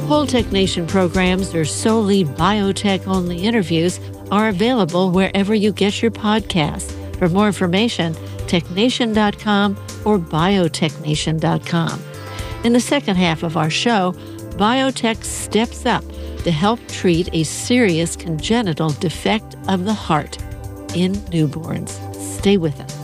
Whole Tech Nation programs or solely biotech-only interviews are available wherever you get your podcasts. For more information, technation.com or biotechnation.com. In the second half of our show, biotech steps up to help treat a serious congenital defect of the heart in newborns. Stay with us.